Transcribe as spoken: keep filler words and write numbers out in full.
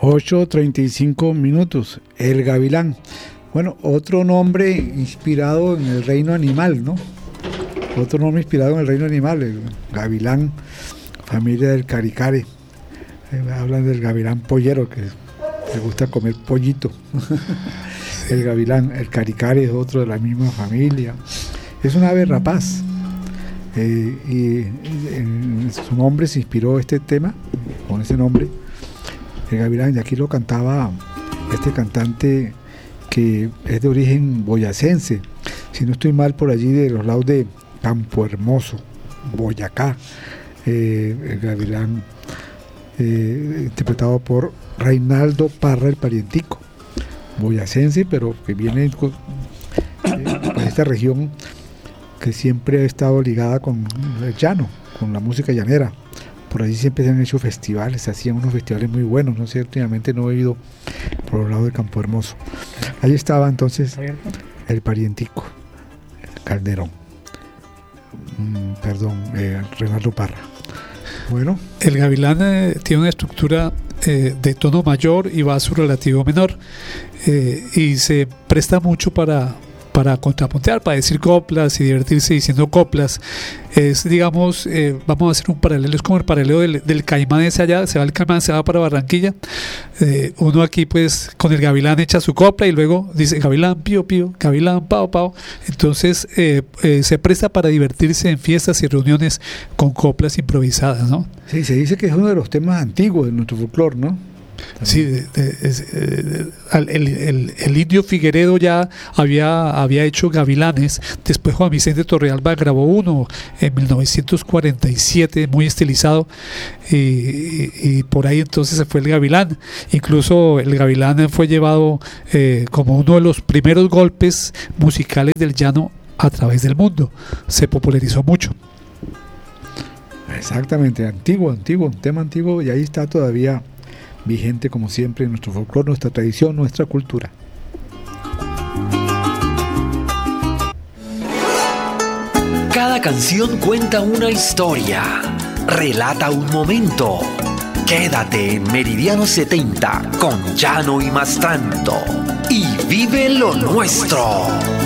ocho treinta y cinco minutos. El gavilán. Bueno, otro nombre inspirado en el reino animal, ¿no? Otro nombre inspirado en el reino animal, el gavilán, familia del caricare. Eh, hablan del gavilán pollero, que le gusta comer pollito. El gavilán, el caricare es otro de la misma familia. Es un ave rapaz. Eh, y en su nombre se inspiró este tema, con ese nombre, el gavilán, y aquí lo cantaba este cantante que es de origen boyacense, si no estoy mal, por allí de los lados de Campo Hermoso, Boyacá. Eh, el gavilán, eh, interpretado por Reinaldo Parra, el parientico, boyacense, pero que viene eh, de esta región que siempre ha estado ligada con el llano, con la música llanera. Por allí siempre se han hecho festivales, se hacían unos festivales muy buenos, no sé, últimamente no he ido por los lados de Campo Hermoso. Ahí estaba entonces el parientico, el Calderón, mm, perdón, eh, Reinaldo Parra. Bueno. El gavilán eh, tiene una estructura eh, de tono mayor y bajo relativo menor, eh, y se presta mucho para para contrapuntear, para decir coplas y divertirse diciendo coplas. Es, digamos, eh, vamos a hacer un paralelo, es como el paralelo del, del caimán ese allá, se va el caimán, se va para Barranquilla, eh, uno aquí pues con el gavilán echa su copla y luego dice gavilán pío pío, gavilán pao pao, entonces eh, eh, se presta para divertirse en fiestas y reuniones con coplas improvisadas, ¿no? Sí, se dice que es uno de los temas antiguos de nuestro folclore, ¿no? Sí, de, de, de, de, el, el, el indio Figueredo ya había, había hecho gavilanes. Después Juan Vicente Torrealba grabó uno en mil novecientos cuarenta y siete, muy estilizado, y, y, y por ahí entonces se fue el gavilán. Incluso el gavilán fue llevado eh, como uno de los primeros golpes musicales del llano a través del mundo. Se popularizó mucho. Exactamente, antiguo, antiguo, un tema antiguo, y ahí está todavía vigente, como siempre, en nuestro folclore, nuestra tradición, nuestra cultura. Cada canción cuenta una historia, relata un momento. Quédate en Meridiano setenta con Llano y Mastranto y vive lo nuestro.